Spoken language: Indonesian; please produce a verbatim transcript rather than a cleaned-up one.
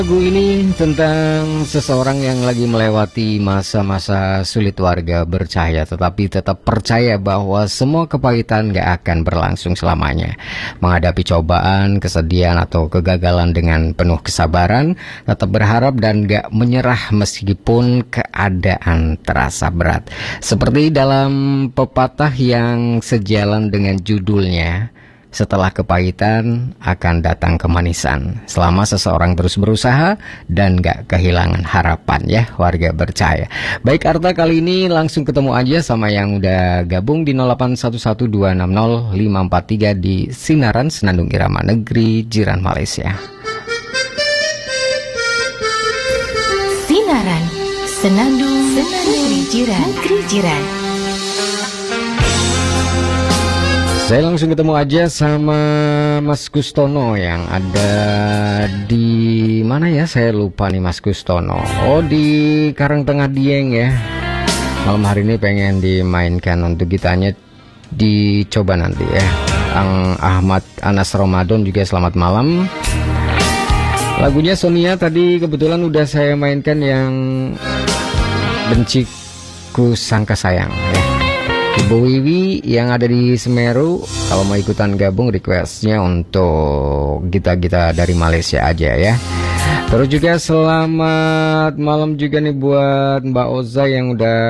Lagu ini tentang seseorang yang lagi melewati masa-masa sulit. Warga bercahaya tetapi tetap percaya bahwa semua kepahitan gak akan berlangsung selamanya. Menghadapi cobaan, kesedihan atau kegagalan dengan penuh kesabaran, tetap berharap dan gak menyerah meskipun keadaan terasa berat. Seperti dalam pepatah yang sejalan dengan judulnya, setelah kepahitan akan datang kemanisan. Selama seseorang terus berusaha dan gak kehilangan harapan, ya warga bercahaya. Baik Arta, kali ini langsung ketemu aja sama yang udah gabung di nol delapan satu satu dua enam nol lima empat tiga di Sinaran Senandung Irama Negeri Jiran Malaysia. Sinaran Senandung, Senandung Negeri Jiran, Negeri Jiran. Saya langsung ketemu aja sama Mas Kustono yang ada di mana ya? Saya lupa nih Mas Kustono. Oh, di Karangtengah Dieng ya. Malam hari ini pengen dimainkan untuk gitanya, dicoba nanti ya. Ang Ahmad Anas Ramadan juga selamat malam. Lagunya Sonia tadi kebetulan udah saya mainkan yang Benciku Sangka Sayang ya. Ibu Wiwi yang ada di Semeru, kalau mau ikutan gabung requestnya untuk gita-gita dari Malaysia aja ya. Terus juga selamat malam juga nih buat Mbak Oza yang udah